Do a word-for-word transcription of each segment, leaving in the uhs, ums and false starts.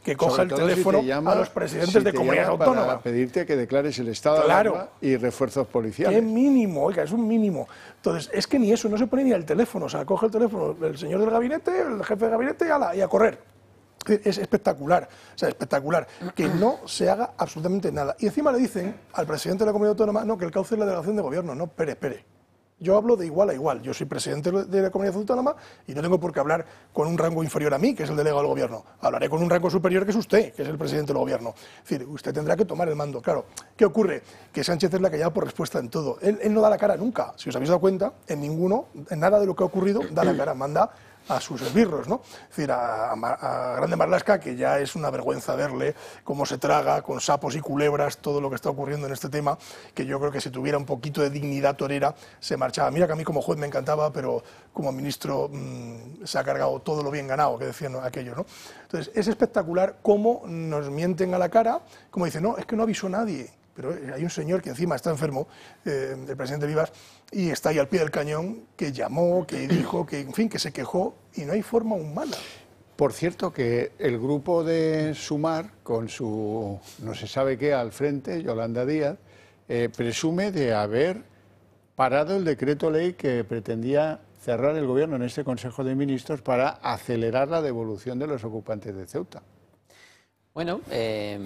que coja el teléfono si llama, a los presidentes si de comunidades autónomas. Para pedirte que declares el estado claro. de alarma y refuerzos policiales. Es mínimo, oiga, es un mínimo. Entonces, es que ni eso, no se pone ni al teléfono. O sea, coge el teléfono el señor del gabinete, el jefe de gabinete y a, la, y a correr. Es espectacular, o sea, espectacular, que no se haga absolutamente nada. Y encima le dicen al presidente de la comunidad autónoma, no, que el cauce es la delegación de gobierno. No, espere, espere. Yo hablo de igual a igual. Yo soy presidente de la comunidad autónoma y no tengo por qué hablar con un rango inferior a mí, que es el delegado del gobierno. Hablaré con un rango superior, que es usted, que es el presidente del gobierno. Es decir, usted tendrá que tomar el mando. Claro, ¿qué ocurre? Que Sánchez es la que llama por respuesta en todo. Él, él no da la cara nunca. Si os habéis dado cuenta, en ninguno, en nada de lo que ha ocurrido, da la cara. Manda a sus esbirros, ¿no? Es decir, a, a, a Grande Marlaska, que ya es una vergüenza verle cómo se traga con sapos y culebras todo lo que está ocurriendo en este tema, que yo creo que si tuviera un poquito de dignidad torera se marchaba. Mira que a mí como juez me encantaba, pero como ministro mmm, se ha cargado todo lo bien ganado, que decían aquello, ¿no? Entonces, es espectacular cómo nos mienten a la cara, como dicen, no, es que no avisó nadie. Pero hay un señor que encima está enfermo, eh, el presidente Vivas, y está ahí al pie del cañón, que llamó, que dijo, que en fin, que se quejó, y no hay forma humana. Por cierto, que el grupo de Sumar, con su no se sabe qué al frente, Yolanda Díaz, eh, presume de haber parado el decreto ley que pretendía cerrar el gobierno en este Consejo de Ministros para acelerar la devolución de los ocupantes de Ceuta. Bueno, eh...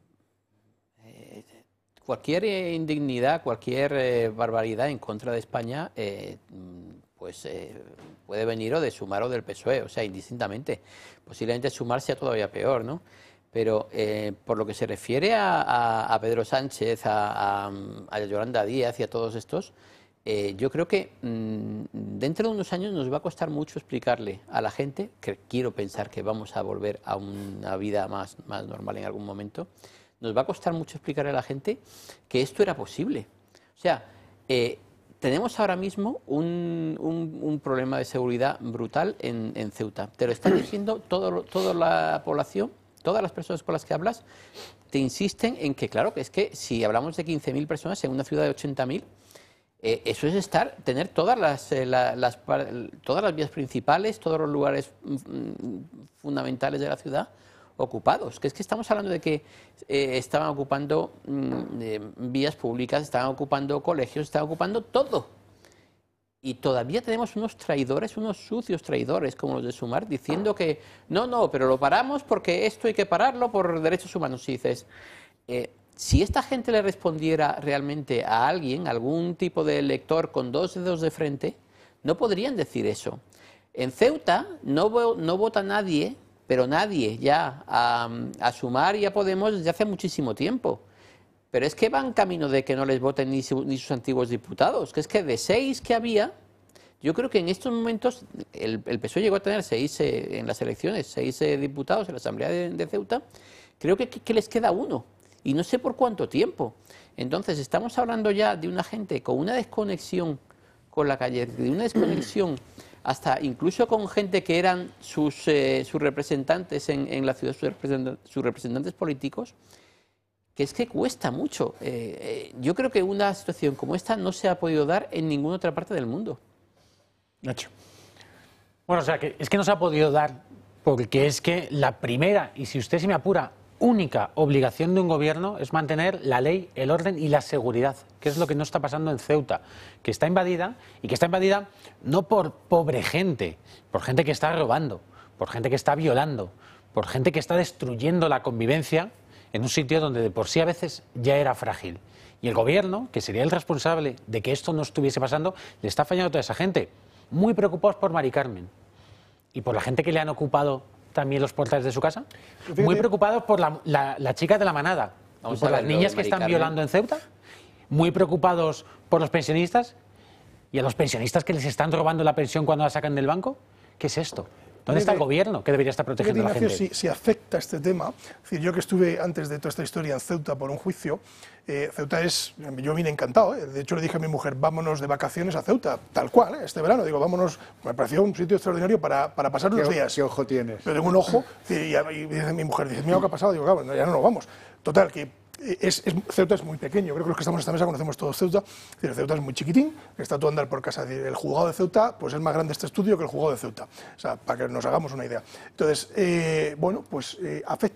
cualquier indignidad, cualquier eh, barbaridad en contra de España, eh, pues eh, puede venir o de Sumar o del P S O E, o sea, indistintamente. Posiblemente Sumar sea todavía peor, ¿no? Pero eh, por lo que se refiere a, a, a Pedro Sánchez, a, a, a Yolanda Díaz y a todos estos, eh, yo creo que mmm, dentro de unos años nos va a costar mucho explicarle a la gente, que quiero pensar que vamos a volver a una vida más, más normal en algún momento, nos va a costar mucho explicarle a la gente que esto era posible. O sea, eh, tenemos ahora mismo un, un, un problema de seguridad brutal en, en Ceuta. Te lo está diciendo todo, toda la población, todas las personas con las que hablas, te insisten en que, claro, que es que si hablamos de quince mil personas en una ciudad de ochenta mil, eh, eso es estar, tener todas las, eh, la, las, todas las vías principales, todos los lugares mm, fundamentales de la ciudad ocupados, que es que estamos hablando de que eh, estaban ocupando mmm, eh, vías públicas, estaban ocupando colegios, estaban ocupando todo. Y todavía tenemos unos traidores, unos sucios traidores como los de Sumar, diciendo que no, no, pero lo paramos porque esto hay que pararlo por derechos humanos. Y dices, eh, si esta gente le respondiera realmente a alguien, a algún tipo de elector con dos dedos de frente, no podrían decir eso. En Ceuta no, no vota nadie, pero nadie ya a, a Sumar y a Podemos desde hace muchísimo tiempo. Pero es que van camino de que no les voten ni, su, ni sus antiguos diputados, que es que de seis que había, yo creo que en estos momentos el, el P S O E llegó a tener seis eh, en las elecciones, seis eh, diputados en la Asamblea de, de Ceuta, creo que, que, que les queda uno, y no sé por cuánto tiempo. Entonces estamos hablando ya de una gente con una desconexión con la calle, de una desconexión hasta incluso con gente que eran sus, eh, sus representantes en, en la ciudad, sus representantes, sus representantes políticos, que es que cuesta mucho. Eh, eh, yo creo que una situación como esta no se ha podido dar en ninguna otra parte del mundo. Nacho. Bueno, o sea, que es que no se ha podido dar porque es que la primera, y si usted se me apura, única obligación de un gobierno es mantener la ley, el orden y la seguridad, que es lo que no está pasando en Ceuta, que está invadida y que está invadida no por pobre gente, por gente que está robando, por gente que está violando, por gente que está destruyendo la convivencia en un sitio donde de por sí a veces ya era frágil. Y el gobierno, que sería el responsable de que esto no estuviese pasando, le está fallando a toda esa gente, muy preocupados por Mari Carmen y por la gente que le han ocupado también los portales de su casa, muy preocupados por la, la, la chica de la manada, y por las niñas que están violando en Ceuta, muy preocupados por los pensionistas y a los pensionistas que les están robando la pensión cuando la sacan del banco. ¿Qué es esto? ¿Dónde está el gobierno que debería estar protegiendo a la gente? Si, si afecta este tema, es decir, yo que estuve antes de toda esta historia en Ceuta por un juicio, eh, Ceuta es, yo vine encantado, ¿eh? De hecho le dije a mi mujer, vámonos de vacaciones a Ceuta, tal cual, ¿eh? Este verano, digo, vámonos, me pareció un sitio extraordinario para, para pasar unos días. ¿Qué ojo tienes? Pero tengo un ojo, y, y, y dice mi mujer, dice, mira lo que ha pasado, digo, claro, ya no nos vamos. Total, que Es, es, Ceuta es muy pequeño, creo que los que estamos en esta mesa conocemos todos Ceuta. Es decir, Ceuta es muy chiquitín, está todo a andar por casa. El juzgado de Ceuta pues es más grande este estudio que el juzgado de Ceuta, o sea, para que nos hagamos una idea. Entonces, eh, bueno, pues eh, afecta